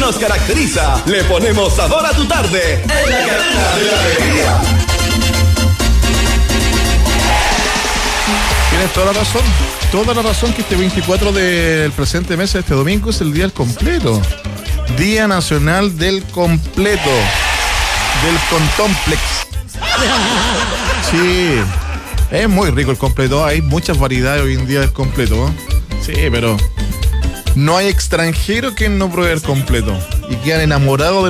nos caracteriza. Le ponemos sabor a tu tarde en la cadena de la alegría. Tienes toda la razón que este 24 del presente mes, este domingo, es el día del completo. Día Nacional del Completo. Del Contomplex. Sí, es muy rico el completo. Hay muchas variedades hoy en día del completo, ¿no? Sí, pero no hay extranjero que no pruebe el completo y quedan enamorados de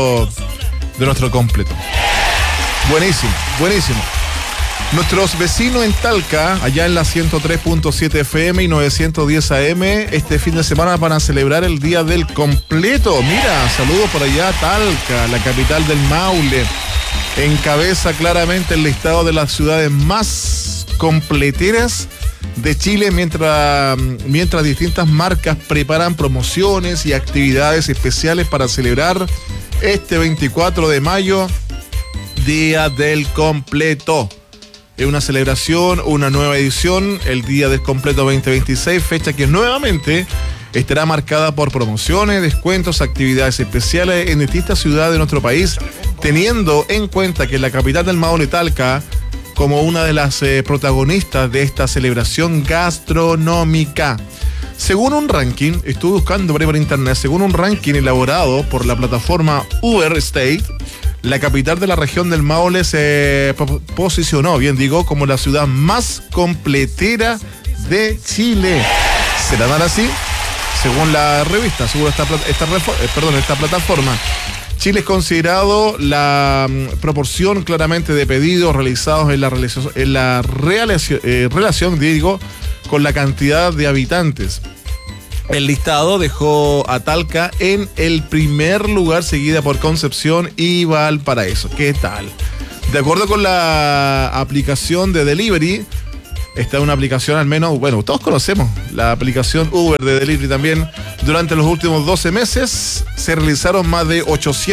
nuestro completo. Buenísimo, buenísimo. Nuestros vecinos en Talca, allá en la 103.7 FM y 910 AM, este fin de semana van a celebrar el Día del Completo. Mira, saludos por allá a Talca, la capital del Maule. Encabeza claramente el listado de las ciudades más completeras de Chile, mientras distintas marcas preparan promociones y actividades especiales para celebrar este 24 de mayo, Día del Completo. Es una celebración, una nueva edición, el Día del Completo 2026, fecha que nuevamente estará marcada por promociones, descuentos, actividades especiales en distintas ciudades de nuestro país, teniendo en cuenta que la capital del Maule, Talca, como una de las protagonistas de esta celebración gastronómica. Según un ranking, estuve buscando por internet, según un ranking elaborado por la plataforma Uber State, la capital de la región del Maule se posicionó, como la ciudad más completera de Chile. ¿Será tan así? Según la revista, según esta plataforma, Chile es considerado la proporción claramente de pedidos realizados en la relación con la cantidad de habitantes. El listado dejó a Talca en el primer lugar, seguida por Concepción y Valparaíso. ¿Qué tal? De acuerdo con la aplicación de delivery, esta es una aplicación al menos, bueno, todos conocemos la aplicación Uber de delivery también. Durante los últimos 12 meses se realizaron más de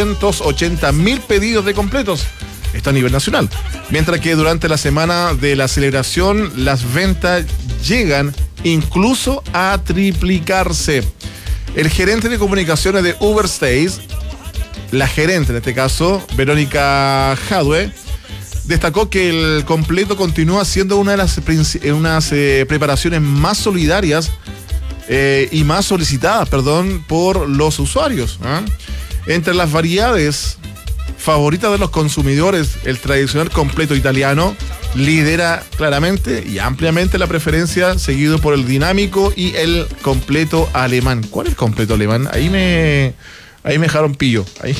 880.000 pedidos de completos. Esto a nivel nacional. Mientras que durante la semana de la celebración, las ventas llegan incluso a triplicarse. El gerente de comunicaciones de Uber States, la gerente en este caso, Verónica Jadwe, destacó que el completo continúa siendo una de las preparaciones más solidarias y más solicitadas, por los usuarios. Entre las variedades favoritas de los consumidores, el tradicional completo italiano lidera claramente y ampliamente la preferencia, seguido por el dinámico y el completo alemán. ¿Cuál es el completo alemán? Ahí me dejaron pillo. Ahí.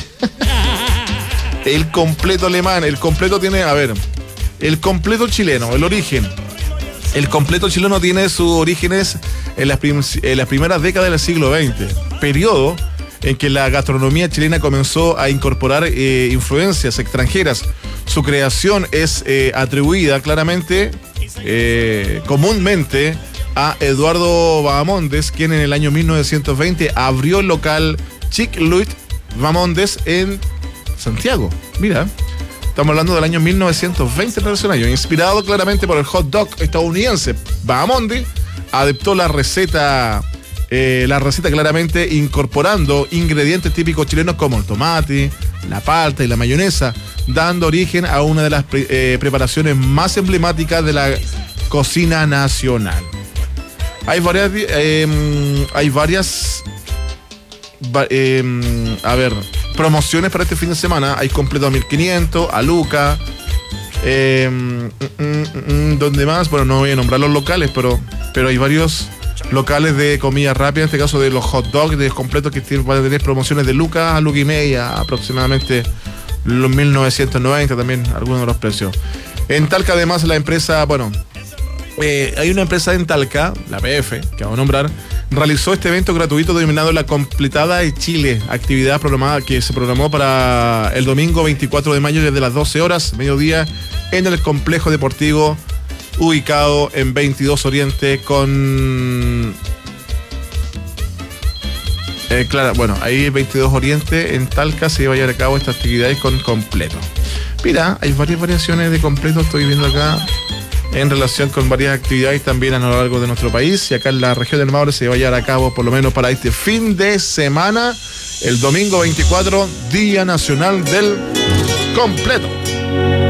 El completo alemán, el completo tiene, el completo chileno, el origen. El completo chileno tiene sus orígenes en las primeras décadas del siglo XX, periodo en que la gastronomía chilena comenzó a incorporar influencias extranjeras. Su creación es atribuida claramente, comúnmente, a Eduardo Bahamondes, quien en el año 1920 abrió el local Chic Louis Bahamondes en Santiago. Mira, estamos hablando del año 1920 año. Inspirado claramente por el hot dog estadounidense, Bahamondes adaptó la receta claramente incorporando ingredientes típicos chilenos como el tomate, la palta y la mayonesa, dando origen a una de las preparaciones más emblemáticas de la cocina nacional. Hay varias promociones para este fin de semana. Hay completo a 1.500, a Luca, ¿dónde más? Bueno, no voy a nombrar los locales, pero hay varios locales de comida rápida, en este caso de los hot dogs de completos, que van a tener promociones de Luca a Luca y media, aproximadamente los 1990 también, algunos de los precios. En Talca, además, la empresa, hay una empresa en Talca, la PF, que vamos a nombrar, realizó este evento gratuito denominado La Completada de Chile, actividad programada que se programó para el domingo 24 de mayo desde las 12 horas, mediodía, en el complejo deportivo ubicado en 22 Oriente con... ahí 22 Oriente, en Talca, se va a llevar a cabo estas actividades con completo. Mira, hay varias variaciones de completo, estoy viendo acá, en relación con varias actividades también a lo largo de nuestro país, y acá en la región del Maule se va a llevar a cabo por lo menos para este fin de semana el domingo 24, Día Nacional del Completo.